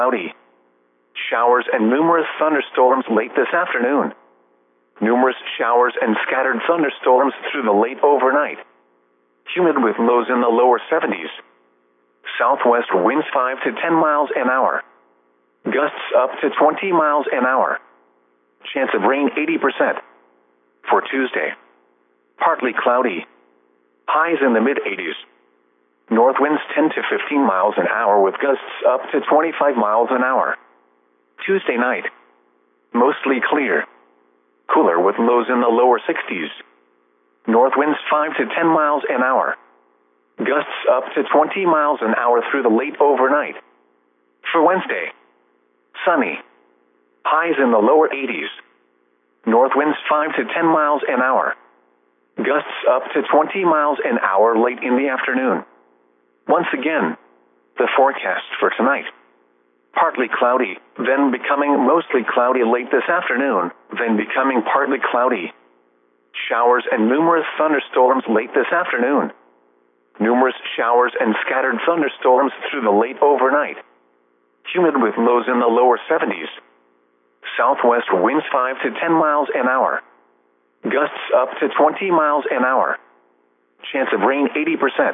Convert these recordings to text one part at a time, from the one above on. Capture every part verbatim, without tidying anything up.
Cloudy. Showers and numerous thunderstorms late this afternoon. Numerous showers and scattered thunderstorms through the late overnight. Humid with lows in the lower seventies. Southwest winds five to ten miles an hour. Gusts up to twenty miles an hour. Chance of rain eighty percent. For Tuesday. Partly cloudy. Highs in the mid-eighties. North winds ten to fifteen miles an hour with gusts up to twenty-five miles an hour. Tuesday night. Mostly clear. Cooler with lows in the lower sixties. North winds five to ten miles an hour. Gusts up to twenty miles an hour through the late overnight. For Wednesday. Sunny. Highs in the lower eighties. North winds five to ten miles an hour. Gusts up to twenty miles an hour late in the afternoon. Once again, the forecast for tonight. Partly cloudy, then becoming mostly cloudy late this afternoon, then becoming partly cloudy. Showers and numerous thunderstorms late this afternoon. Numerous showers and scattered thunderstorms through the late overnight. Humid with lows in the lower seventies. Southwest winds five to ten miles an hour. Gusts up to twenty miles an hour. Chance of rain eighty percent.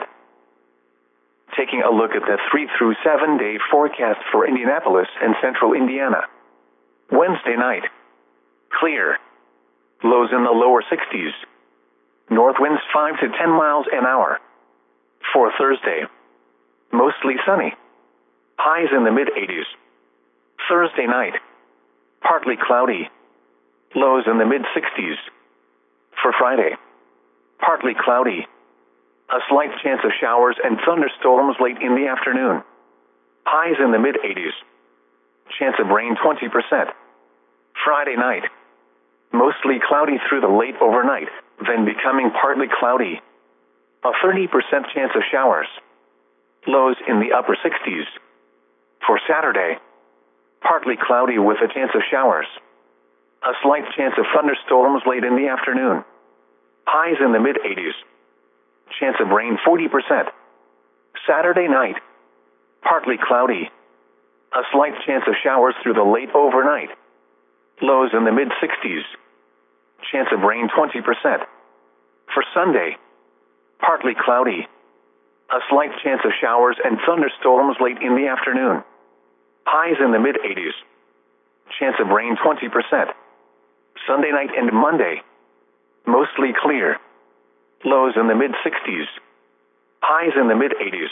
Taking a look at the three through seven day forecast for Indianapolis and central Indiana. Wednesday night. Clear. Lows in the lower sixties. North winds five to ten miles an hour. For Thursday. Mostly sunny. Highs in the mid-eighties. Thursday night. Partly cloudy. Lows in the mid-sixties. For Friday. Partly cloudy. A slight chance of showers and thunderstorms late in the afternoon. Highs in the mid-eighties. Chance of rain twenty percent. Friday night. Mostly cloudy through the late overnight, then becoming partly cloudy. A thirty percent chance of showers. Lows in the upper sixties. For Saturday. Partly cloudy with a chance of showers. A slight chance of thunderstorms late in the afternoon. Highs in the mid-eighties. Chance of rain forty percent. Saturday night. Partly cloudy. A slight chance of showers through the late overnight. Lows in the mid-sixties. Chance of rain twenty percent. For Sunday. Partly cloudy. A slight chance of showers and thunderstorms late in the afternoon. Highs in the mid-eighties. Chance of rain twenty percent. Sunday night and Monday. Mostly clear. Lows in the mid-sixties. Highs in the mid-eighties.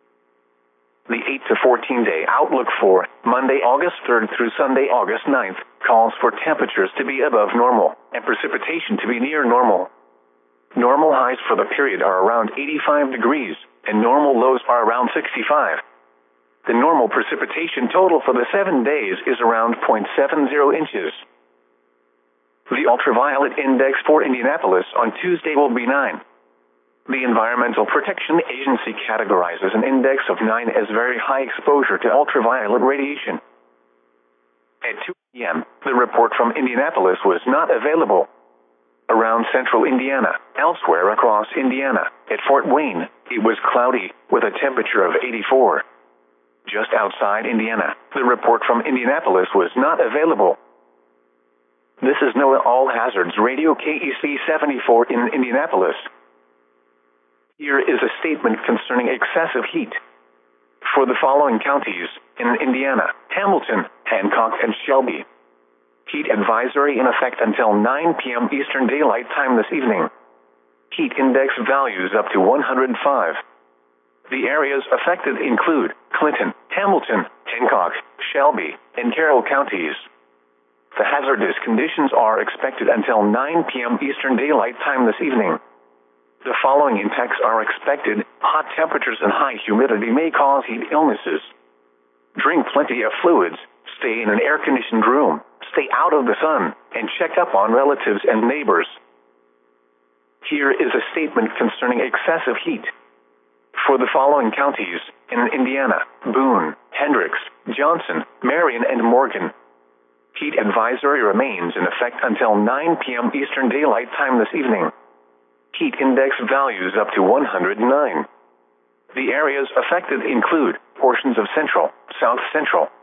The eight to fourteen day outlook for Monday, August third through Sunday, August ninth, calls for temperatures to be above normal and precipitation to be near normal. Normal highs for the period are around eighty-five degrees, and normal lows are around sixty-five. The normal precipitation total for the seven days is around zero point seven zero inches. The ultraviolet index for Indianapolis on Tuesday will be nine. The Environmental Protection Agency categorizes an index of nine as very high exposure to ultraviolet radiation. At two p m, the report from Indianapolis was not available. Around central Indiana, elsewhere across Indiana, at Fort Wayne, it was cloudy, with a temperature of eighty-four. Just outside Indiana, the report from Indianapolis was not available. This is NOAA All Hazards Radio K E C seventy-four in Indianapolis. Here is a statement concerning excessive heat. For the following counties in Indiana: Hamilton, Hancock, and Shelby. Heat advisory in effect until nine p m Eastern Daylight Time this evening. Heat index values up to one hundred five. The areas affected include Clinton, Hamilton, Hancock, Shelby, and Carroll counties. The hazardous conditions are expected until nine p m Eastern Daylight Time this evening. The following impacts are expected: hot temperatures and high humidity may cause heat illnesses. Drink plenty of fluids, stay in an air-conditioned room, stay out of the sun, and check up on relatives and neighbors. Here is a statement concerning excessive heat. For the following counties in Indiana: Boone, Hendricks, Johnson, Marion, and Morgan. Heat advisory remains in effect until nine p m Eastern Daylight Time this evening. Heat index values up to one hundred nine. The areas affected include portions of central, south central,